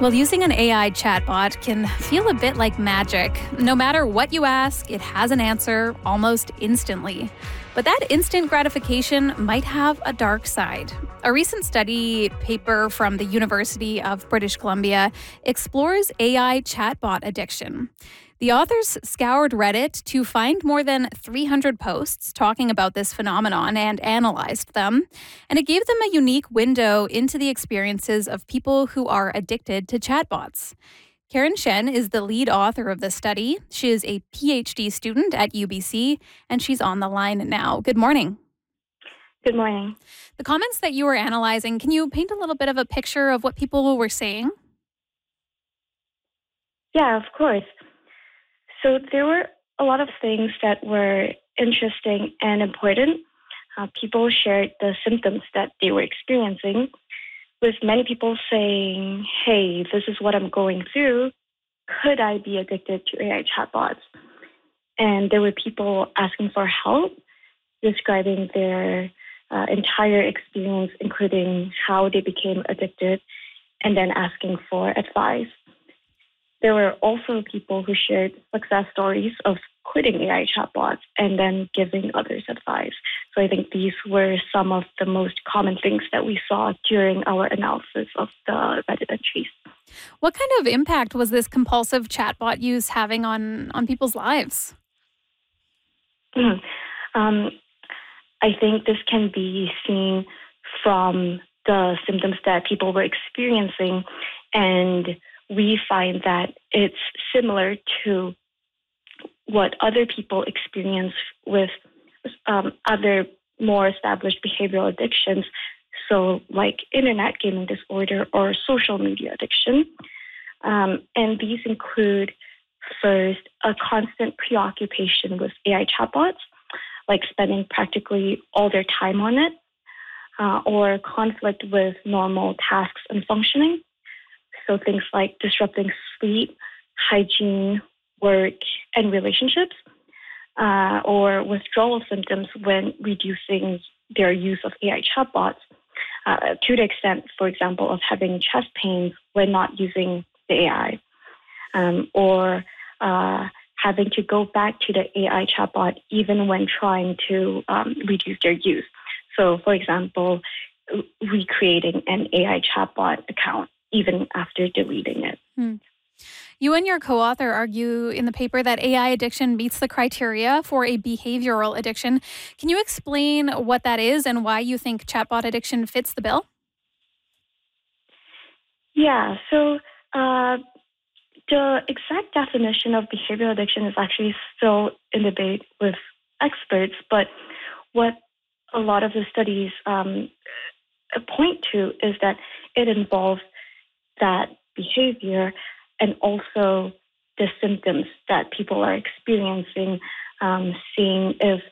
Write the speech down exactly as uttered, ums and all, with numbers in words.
Well, using an A I chatbot can feel a bit like magic. No matter what you ask, it has an answer almost instantly. But that instant gratification might have a dark side. A recent study paper from the University of British Columbia explores A I chatbot addiction. The authors scoured Reddit to find more than three hundred posts talking about this phenomenon and analyzed them. And it gave them a unique window into the experiences of people who are addicted to chatbots. Karen Shen is the lead author of the study. She is a PhD student at U B C, and she's on the line now. Good morning. Good morning. The comments that you were analyzing, can you paint a little bit of a picture of what people were saying? Yeah, of course. So there were a lot of things that were interesting and important. Uh, people shared the symptoms that they were experiencing, with many people saying, hey, this is what I'm going through. Could I be addicted to A I chatbots? And there were people asking for help, describing their uh, entire experience, including how they became addicted, and then asking for advice. There were also people who shared success stories of quitting A I chatbots and then giving others advice. So I think these were some of the most common things that we saw during our analysis of the Reddit entries. What kind of impact was this compulsive chatbot use having on, on people's lives? Mhm. Um, I think this can be seen from the symptoms that people were experiencing, and we find that it's similar to what other people experience with um, other more established behavioral addictions, so like internet gaming disorder or social media addiction. Um, and these include, first, a constant preoccupation with A I chatbots, like spending practically all their time on it, uh, or conflict with normal tasks and functioning. So things like disrupting sleep, hygiene, work, and relationships, uh, or withdrawal symptoms when reducing their use of A I chatbots, uh, to the extent, for example, of having chest pains when not using the A I, um, or uh, having to go back to the A I chatbot even when trying to um, reduce their use. So, for example, recreating an A I chatbot account even after deleting it. Hmm. You and your co-author argue in the paper that A I addiction meets the criteria for a behavioral addiction. Can you explain what that is and why you think chatbot addiction fits the bill? Yeah, so uh, the exact definition of behavioral addiction is actually still in debate with experts, but what a lot of the studies um, point to is that it involves that behavior and also the symptoms that people are experiencing, um, seeing if